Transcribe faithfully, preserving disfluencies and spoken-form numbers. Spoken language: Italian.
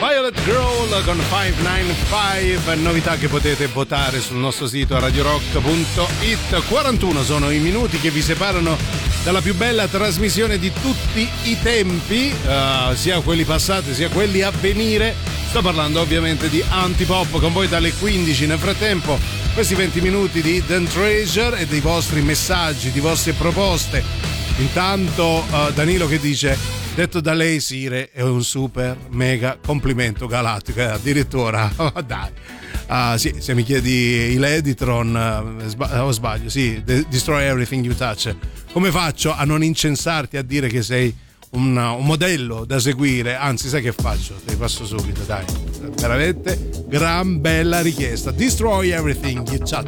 Violet Girl con cinquecentonovantacinque, novità che potete votare sul nostro sito radio rock punto it. quarantuno sono i minuti che vi separano dalla più bella trasmissione di tutti i tempi, uh, sia quelli passati sia quelli a venire. Sto parlando ovviamente di Antipop, con voi dalle quindici. Nel frattempo questi venti minuti di Hidden Treasure e dei vostri messaggi, di vostre proposte. Intanto uh, Danilo che dice: detto da lei Sire è un super mega complimento galattico, eh, addirittura. Dai, uh, sì, se mi chiedi il Editron uh, sba- o sbaglio, sì, de- Destroy Everything You Touch, come faccio a non incensarti, a dire che sei un, un modello da seguire? Anzi, sai che faccio? Te li passo subito, dai, veramente gran bella richiesta. Destroy Everything You Touch.